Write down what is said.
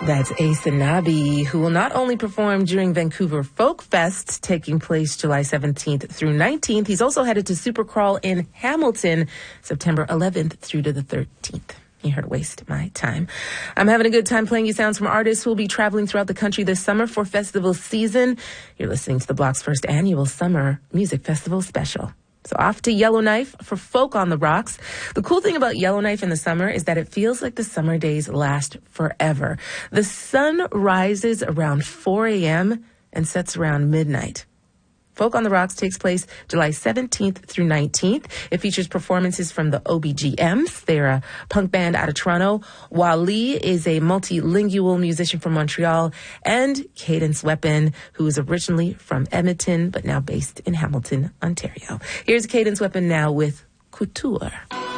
That's Ace Anabi, who will not only perform during Vancouver Folk Fest, taking place July 17th through 19th, he's also headed to Supercrawl in Hamilton, September 11th through to the 13th. You heard Waste My Time. I'm having a good time playing you sounds from artists who will be traveling throughout the country this summer for festival season. You're listening to the Block's first annual Summer Music Festival special. So off to Yellowknife for Folk on the Rocks. The cool thing about Yellowknife in the summer is that it feels like the summer days last forever. The sun rises around 4 a.m. and sets around midnight. Folk on the Rocks takes place July 17th through 19th. It features performances from the OBGMs. They're a punk band out of Toronto. Wally is a multilingual musician from Montreal. And Cadence Weapon, who is originally from Edmonton, but now based in Hamilton, Ontario. Here's Cadence Weapon now with Couture.